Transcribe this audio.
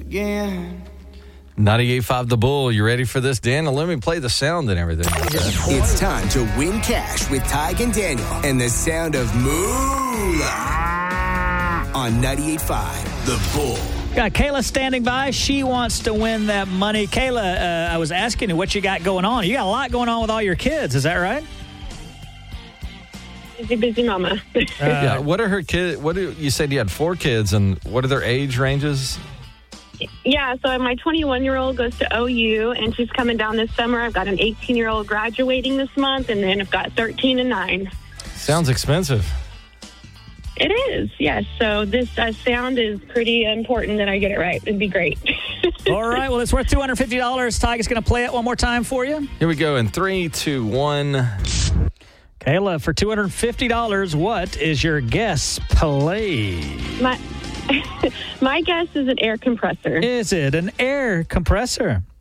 again. 98.5 The Bull. You ready for this, Dan? Now, let me play the sound and everything. It's time to win cash with Tig and Daniel and the sound of moolah on 98.5 The Bull. Got Kayla standing by. She wants to win that money. Kayla, I was asking you what you got going on. You got a lot going on with all your kids. Is that right? Busy mama. Yeah. What are her kids? You said you had 4 kids, and what are their age ranges? Yeah, so my 21-year-old goes to OU, and she's coming down this summer. I've got an 18-year-old graduating this month, and then I've got 13 and 9. Sounds expensive. It is, yes. So this sound is pretty important that I get it right. It'd be great. All right, well, it's worth $250. Tig is going to play it one more time for you. Here we go in 3, 2, 1. Kayla, for $250, what is your guess? Play. My guess is an air compressor. Is it an air compressor?